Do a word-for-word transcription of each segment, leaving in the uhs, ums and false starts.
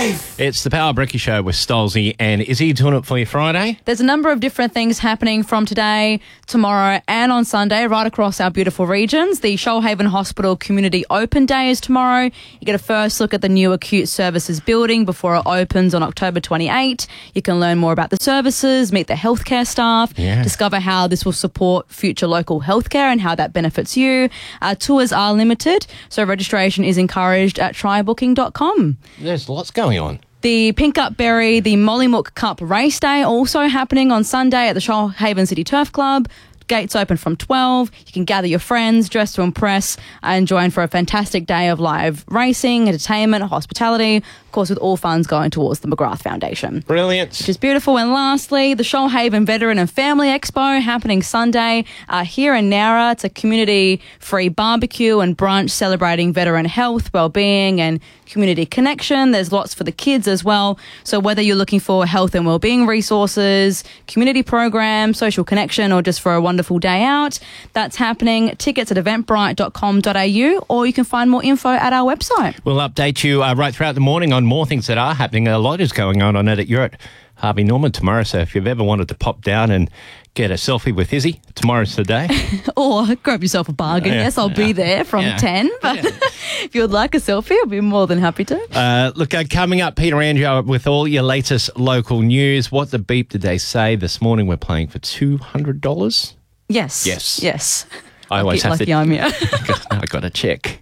Life. It's the Power Brekkie Show with Stolzy and Izzy doing it for you Friday. There's a number of different things happening from today, tomorrow and on Sunday right across our beautiful regions. The Shoalhaven Hospital Community Open Day is tomorrow. You get a first look at the new acute services building before it opens on October twenty-eighth. You can learn more about the services, meet the healthcare staff, yeah. discover how this will support future local healthcare and how that benefits you. Uh, tours are limited, so registration is encouraged at try booking dot com. There's lots going on. The Pink Up Berry, the Mollymook Cup Race Day also happening on Sunday at the Shoalhaven City Turf Club. Gates open from twelve. You can gather your friends, dress to impress, and join for a fantastic day of live racing, entertainment, hospitality, of course, with all funds going towards the McGrath Foundation. Brilliant. Which is beautiful. And lastly, the Shoalhaven Veteran and Family Expo happening Sunday uh, here in Nowra. It's a community-free barbecue and brunch celebrating veteran health, well-being, and community connection. There's lots for the kids as well. So whether you're looking for health and well-being resources, community programs, social connection, or just for a wonderful day out, that's happening. Tickets at eventbrite dot com dot a u, or you can find more info at our website. We'll update you uh, right throughout the morning on more things that are happening. A lot is going on on it. You're at Harvey Norman tomorrow, so if you've ever wanted to pop down and get a selfie with Izzy, tomorrow's the day. Or grab yourself a bargain. Yeah, yes, I'll yeah. be there from Yeah. ten. But Yeah. if you would like a selfie, I'll be more than happy to. Uh, look, uh, coming up, Peter Andrew with all your latest local news. What the beep did they say? This morning we're playing for two hundred dollars. Yes. Yes. Yes. I always Bit have lucky to... I'm here. I got to check.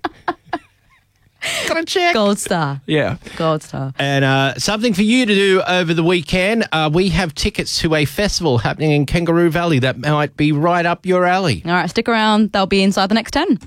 got to check. Gold star. Yeah. Gold star. And uh, something for you to do over the weekend. Uh, we have tickets to a festival happening in Kangaroo Valley that might be right up your alley. All right, stick around. They'll be inside the next ten.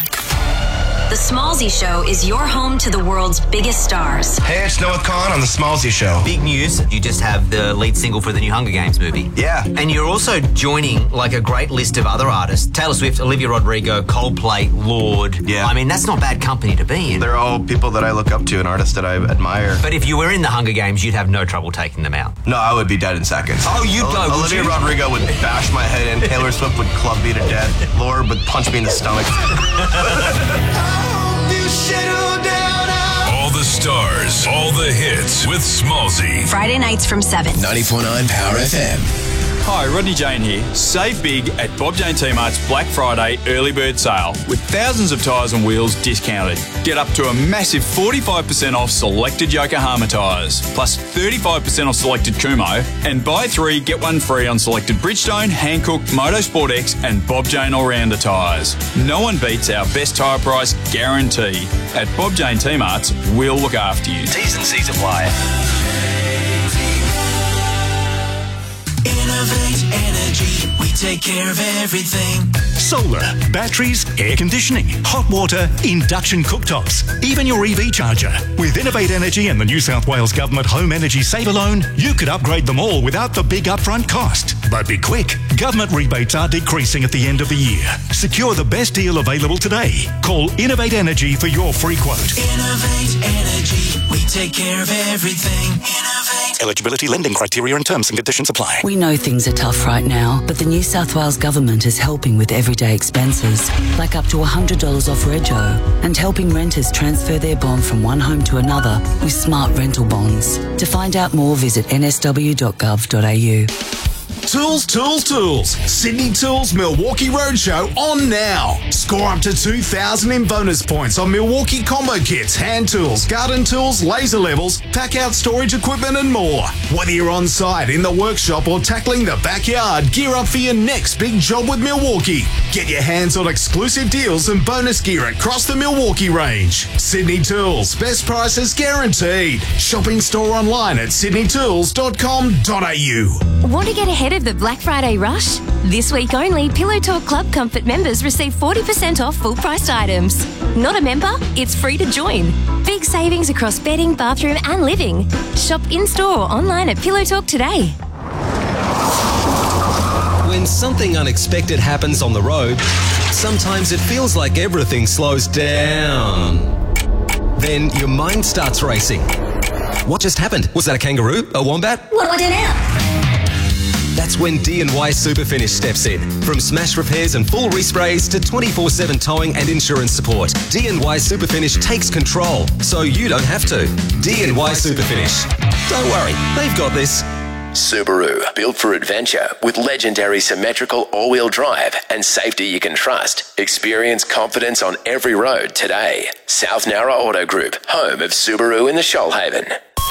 The Smallsy Show is your home to the world's biggest stars. Hey, it's Noah Khan on The Smallsy Show. Big news, you just have the lead single for the new Hunger Games movie. Yeah. And you're also joining like a great list of other artists. Taylor Swift, Olivia Rodrigo, Coldplay, Lorde. Yeah. I mean, that's not bad company to be in. They're all people that I look up to and artists that I admire. But if you were in the Hunger Games, you'd have no trouble taking them out. No, I would be dead in seconds. Oh, you'd O- go, would Olivia you? Rodrigo would bash my head in. Taylor Swift would club me to death. Lorde would punch me in the stomach. All the stars, all the hits with Smallsy. Friday nights from seven. ninety-four point nine Power F M. Hi, Rodney Jane here. Save big at Bob Jane T-Mart's Black Friday early bird sale with thousands of tyres and wheels discounted. Get up to a massive forty-five percent off selected Yokohama tyres, plus thirty-five percent off selected Kumo, and buy three, get one free on selected Bridgestone, Hankook, Motorsport X and Bob Jane All-Rounder tyres. No one beats our best tyre price guarantee. At Bob Jane T-Mart's, we'll look after you. T's and C's apply. Innovate Energy, we take care of everything. Solar, batteries, air conditioning, hot water, induction cooktops, even your E V charger. With Innovate Energy and the New South Wales Government Home Energy Saver Loan, you could upgrade them all without the big upfront cost. But be quick, government rebates are decreasing at the end of the year. Secure the best deal available today. Call Innovate Energy for your free quote. Innovate Energy, we take care of everything. Innovate. Eligibility, lending criteria and terms and conditions apply. We know things are tough right now, but the New South Wales Government is helping with everyday expenses, like up to one hundred dollars off rego, and helping renters transfer their bond from one home to another with smart rental bonds. To find out more, visit n s w dot gov dot a u. Tools, tools, tools. Sydney Tools Milwaukee Roadshow on now. Score up to two thousand in bonus points on Milwaukee combo kits, hand tools, garden tools, laser levels, pack out storage equipment and more. Whether you're on site, in the workshop or tackling the backyard, gear up for your next big job with Milwaukee. Get your hands on exclusive deals and bonus gear across the Milwaukee range. Sydney Tools, best prices guaranteed. Shopping store online at sydney tools dot com dot a u. Want to get ahead of the Black Friday rush? This week only, Pillow Talk Club Comfort members receive forty percent off full-priced items. Not a member? It's free to join. Big savings across bedding, bathroom and living. Shop in-store or online at Pillow Talk today. When something unexpected happens on the road, sometimes it feels like everything slows down. Then your mind starts racing. What just happened? Was that a kangaroo? A wombat? What do I do now? That's when D and Y Superfinish steps in. From smash repairs and full resprays to twenty-four seven towing and insurance support, D and Y Superfinish takes control so you don't have to. D and Y Superfinish. Don't worry, they've got this. Subaru, built for adventure with legendary symmetrical all-wheel drive and safety you can trust. Experience confidence on every road today. South Nowra Auto Group, home of Subaru in the Shoalhaven.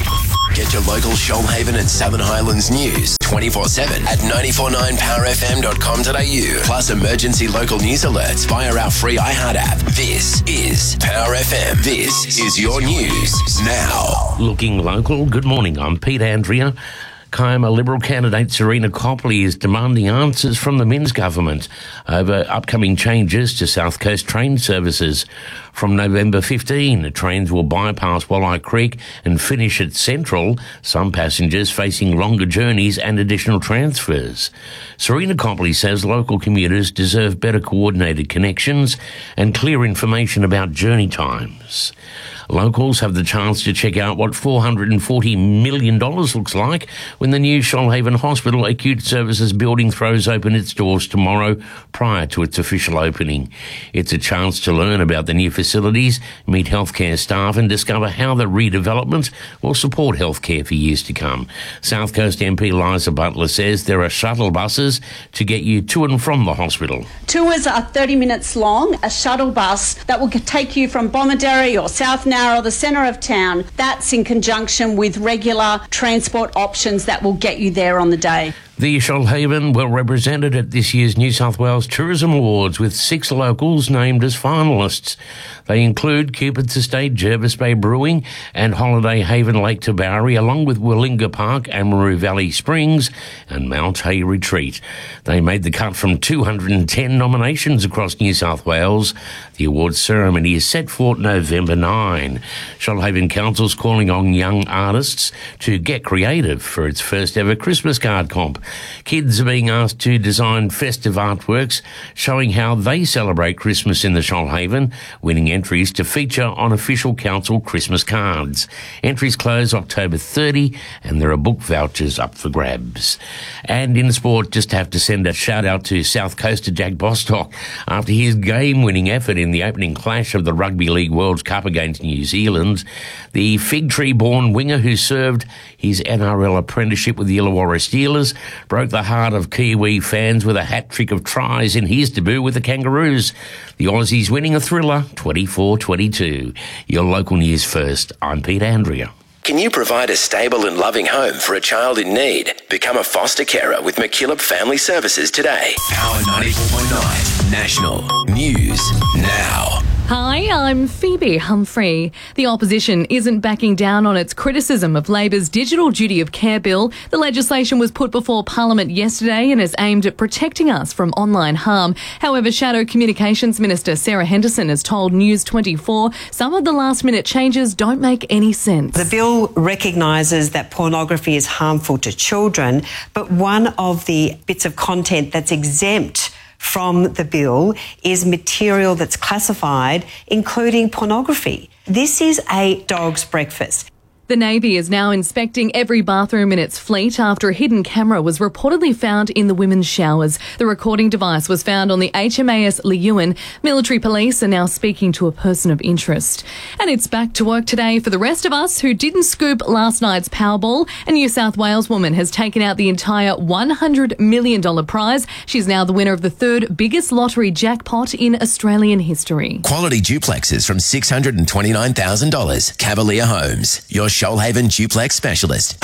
Get your local Shoalhaven and Southern Highlands news twenty-four seven at nine four nine power f m dot com dot a u. Plus emergency local news alerts via our free iHeart app. This is Power F M. This is your news now. Looking local, good morning. I'm Pete Andrea. Kiama Liberal candidate Serena Copley is demanding answers from the Minns government over upcoming changes to South Coast train services. From November fifteenth, trains will bypass Walleye Creek and finish at Central, some passengers facing longer journeys and additional transfers. Serena Copley says local commuters deserve better coordinated connections and clear information about journey times. Locals have the chance to check out what four hundred forty million dollars looks like when the new Shoalhaven Hospital Acute Services building throws open its doors tomorrow prior to its official opening. It's a chance to learn about the new facilities, meet healthcare staff and discover how the redevelopment will support healthcare for years to come. South Coast M P Liza Butler says there are shuttle buses to get you to and from the hospital. Tours are thirty minutes long, a shuttle bus that will take you from Bomaderry or South Nowra or the centre of town. That's in conjunction with regular transport options that will get you there on the day. The Shoalhaven were represented at this year's New South Wales Tourism Awards with six locals named as finalists. They include Cupid's Estate, Jervis Bay Brewing and Holiday Haven Lake Tabourie, along with Willinga Park, Amaroo Valley Springs and Mount Hay Retreat. They made the cut from two hundred ten nominations across New South Wales. The awards ceremony is set for November ninth. Shoalhaven Council's calling on young artists to get creative for its first ever Christmas card comp. Kids are being asked to design festive artworks showing how they celebrate Christmas in the Shoalhaven, winning entries to feature on official council Christmas cards. Entries close October thirtieth and there are book vouchers up for grabs. And in sport, just have to send a shout out to South Coaster Jack Bostock after his game-winning effort in the opening clash of the Rugby League World Cup against New Zealand. The Fig Tree-born winger who served his N R L apprenticeship with the Illawarra Steelers broke the heart of Kiwi fans with a hat-trick of tries in his debut with the Kangaroos. The Aussies winning a thriller, twenty-four twenty-two. Your local news first. I'm Pete Andrea. Can you provide a stable and loving home for a child in need? Become a foster carer with McKillop Family Services today. Power ninety-four point nine. National News Now. Hi, I'm Phoebe Humphrey. The opposition isn't backing down on its criticism of Labor's Digital Duty of Care bill. The legislation was put before Parliament yesterday and is aimed at protecting us from online harm. However, Shadow Communications Minister Sarah Henderson has told News twenty-four some of the last-minute changes don't make any sense. The bill recognises that pornography is harmful to children, but one of the bits of content that's exempt from the bill is material that's classified, including pornography. This is a dog's breakfast. The Navy is now inspecting every bathroom in its fleet after a hidden camera was reportedly found in the women's showers. The recording device was found on the H M A S Leeuwin. Military police are now speaking to a person of interest. And it's back to work today for the rest of us who didn't scoop last night's Powerball. A New South Wales woman has taken out the entire one hundred million dollars prize. She's now the winner of the third biggest lottery jackpot in Australian history. Quality duplexes from six hundred twenty-nine thousand dollars. Cavalier Homes, your Shoalhaven duplex specialist.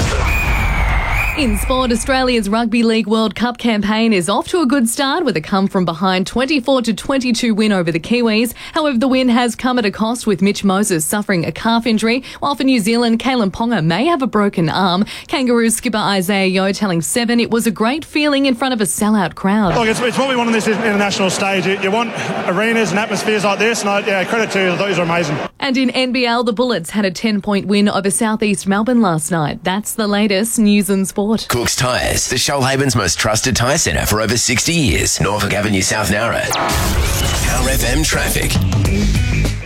In sport, Australia's Rugby League World Cup campaign is off to a good start with a come-from-behind twenty-four to twenty-two win over the Kiwis. However, the win has come at a cost, with Mitch Moses suffering a calf injury, while for New Zealand, Kalen Ponga may have a broken arm. Kangaroos skipper Isaiah Yeo telling Seven it was a great feeling in front of a sellout crowd. Look, it's, it's what we want on this international stage. You, you want arenas and atmospheres like this, and I, yeah, credit to you. Those are amazing. And in N B L, the Bullets had a ten-point win over South East Melbourne last night. That's the latest news and sport. Cook's Tyres, the Shoalhaven's most trusted tyre centre for over sixty years. Norfolk Avenue, South Nowra. Power F M traffic.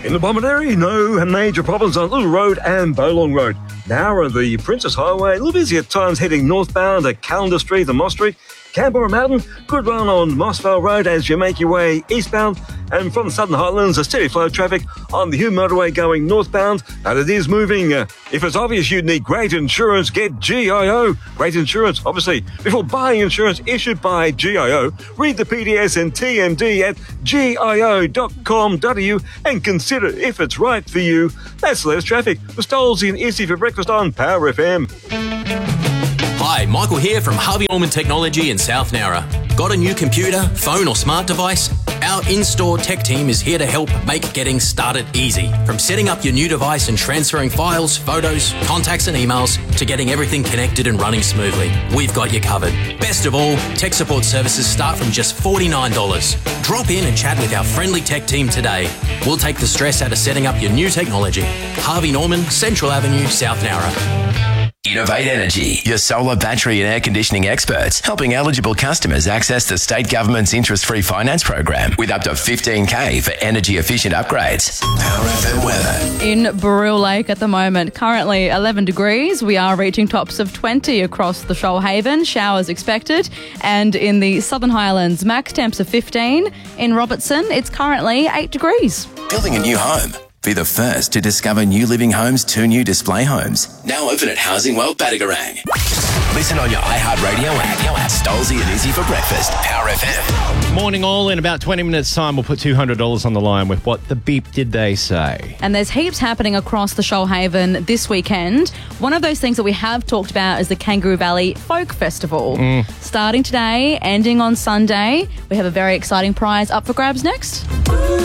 In the Bomaderry, no major problems on Little Road and Bowlong Road. Nowra, the Princess Highway, a little busy at times heading northbound at Calendar Street and Moss Street. Canberra Mountain, good run on Mossvale Road as you make your way eastbound. And from the Southern Highlands, a steady flow of traffic on the Hume Motorway going northbound, and it is moving. Uh, if it's obvious you need great insurance, get G I O. Great insurance, obviously. Before buying insurance issued by G I O, read the P D S and T M D at G I O dot com dot A U and consider if it's right for you. That's less traffic. With Stolzy and Izzy for breakfast on Power F M. Hi, Michael here from Harvey Norman Technology in South Nowra. Got a new computer, phone or smart device? Our in-store tech team is here to help make getting started easy. From setting up your new device and transferring files, photos, contacts and emails to getting everything connected and running smoothly. We've got you covered. Best of all, tech support services start from just forty-nine dollars. Drop in and chat with our friendly tech team today. We'll take the stress out of setting up your new technology. Harvey Norman, Central Avenue, South Nowra. Innovate Energy, your solar, battery and air conditioning experts, helping eligible customers access the state government's interest-free finance program with up to fifteen K for energy-efficient upgrades. Power F M weather. In Burrell Lake at the moment, currently eleven degrees. We are reaching tops of twenty across the Shoalhaven. Showers expected. And in the Southern Highlands, max temps of fifteen. In Robertson, it's currently eight degrees. Building a new home? Be the first to discover New Living Homes' two new display homes. Now open at Housing World Badagarang. Listen on your iHeartRadio app. Stolzy and Izzy for breakfast. Power F M. Morning all. In about twenty minutes' time, we'll put two hundred dollars on the line with What the Beep Did They Say? And there's heaps happening across the Shoalhaven this weekend. One of those things that we have talked about is the Kangaroo Valley Folk Festival. Mm. Starting today, ending on Sunday. We have a very exciting prize up for grabs next.